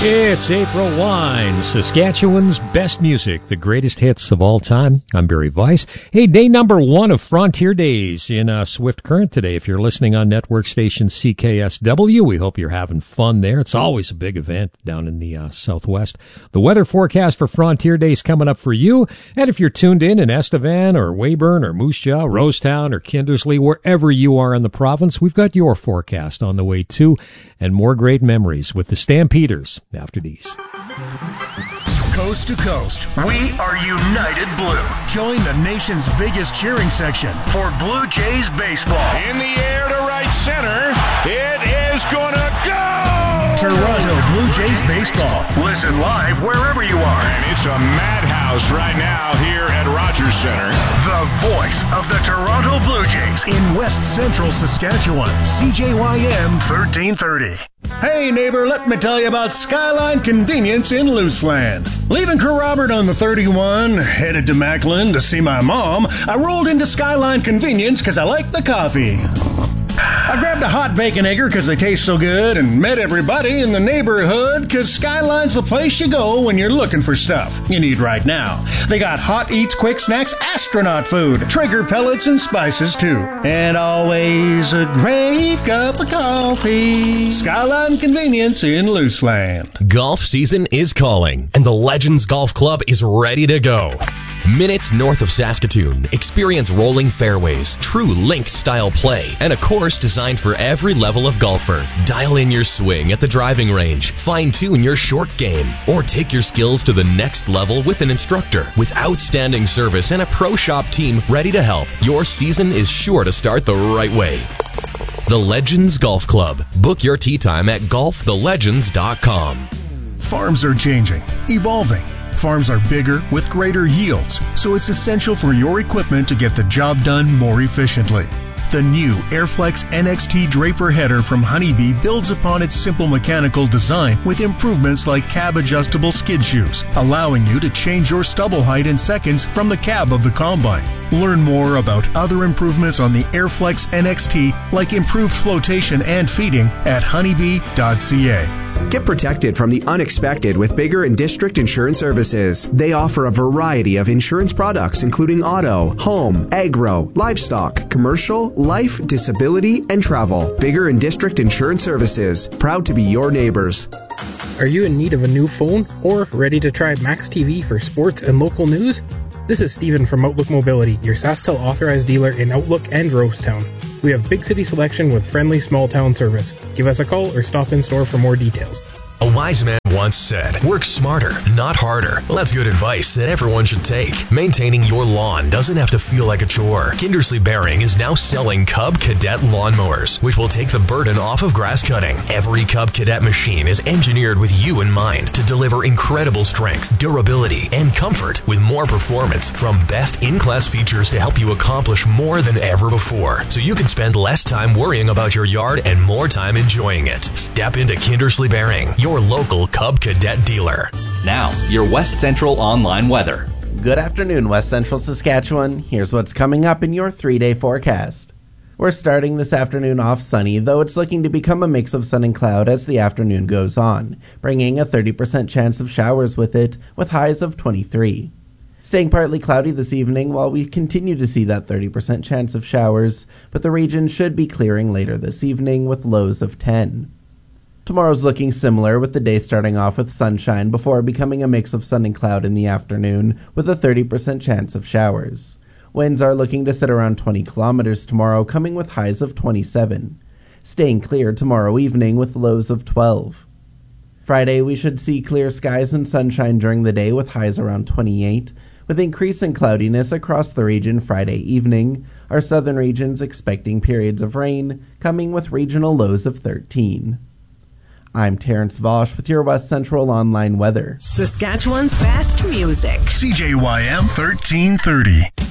It's April Wine, Saskatchewan's best music, the greatest hits of all time. I'm Barry Weiss. Hey, day number 1 of Frontier Days in Swift Current today. If you're listening on network station CKSW, we hope you're having fun there. It's always a big event down in the Southwest. The weather forecast for Frontier Days coming up for you. And if you're tuned in Estevan or Weyburn or Moose Jaw, Rosetown or Kindersley, wherever you are in the province, we've got your forecast on the way too. And more great memories with the Stampeders after these. Coast to coast, we are United Blue. Join the nation's biggest cheering section for Blue Jays baseball. In the air to right center, it is gonna go! Toronto Blue Jays baseball. Listen live wherever you are. And it's a madhouse right now here at Rogers Center. The voice of the Toronto Blue Jays in West Central Saskatchewan. CJYM 1330. Hey neighbor, let me tell you about Skyline Convenience in Luceland. Leaving Kerr Robert on the 31, headed to Macklin to see my mom, I rolled into Skyline Convenience because I like the coffee. I grabbed a hot bacon egger because they taste so good and met everybody in the neighborhood because Skyline's the place you go when you're looking for stuff you need right now. They got hot eats, quick snacks, astronaut food, Traeger pellets and spices too. And always a great cup of coffee. Skyline Convenience in Luceland. Golf season is calling and the Legends Golf Club is ready to go. Minutes north of Saskatoon, experience rolling fairways, true links-style play, and a course designed for every level of golfer. Dial in your swing at the driving range, fine-tune your short game, or take your skills to the next level with an instructor. With outstanding service and a pro shop team ready to help, your season is sure to start the right way. The Legends Golf Club. Book your tee time at golfthelegends.com. Farms are changing, evolving. Farms are bigger with greater yields, so it's essential for your equipment to get the job done more efficiently. The new Airflex NXT Draper header from Honeybee builds upon its simple mechanical design with improvements like cab-adjustable skid shoes, allowing you to change your stubble height in seconds from the cab of the combine. Learn more about other improvements on the Airflex NXT, like improved flotation and feeding, at honeybee.ca. Get protected from the unexpected with Bigger and District Insurance Services. They offer a variety of insurance products, including auto, home, agro, livestock, commercial, life, disability, and travel. Bigger and District Insurance Services. Proud to be your neighbors. Are you in need of a new phone or ready to try Max TV for sports and local news? This is Steven from Outlook Mobility, your SaskTel authorized dealer in Outlook and Rosetown. We have big city selection with friendly small town service. Give us a call or stop in store for more details. A wise man once said, work smarter, not harder. Well, that's good advice that everyone should take. Maintaining your lawn doesn't have to feel like a chore. Kindersley Bearing is now selling Cub Cadet lawnmowers, which will take the burden off of grass cutting. Every Cub Cadet machine is engineered with you in mind to deliver incredible strength, durability, and comfort with more performance from best in-class features to help you accomplish more than ever before. So you can spend less time worrying about your yard and more time enjoying it. Step into Kindersley Bearing, your local Cub Cadet dealer. Now, your West Central online weather. Good afternoon, West Central Saskatchewan. Here's what's coming up in your 3-day forecast. We're starting this afternoon off sunny, though it's looking to become a mix of sun and cloud as the afternoon goes on, bringing a 30% chance of showers with it, with highs of 23. Staying partly cloudy this evening while we continue to see that 30% chance of showers, but the region should be clearing later this evening with lows of 10. Tomorrow's looking similar, with the day starting off with sunshine before becoming a mix of sun and cloud in the afternoon with a 30% chance of showers. Winds are looking to sit around 20 kilometers tomorrow, coming with highs of 27. Staying clear tomorrow evening with lows of 12. Friday we should see clear skies and sunshine during the day with highs around 28, with increasing cloudiness across the region Friday evening, our southern regions expecting periods of rain, coming with regional lows of 13. I'm Terrence Vosch with your West Central online weather. Saskatchewan's best music. CJYM 1330.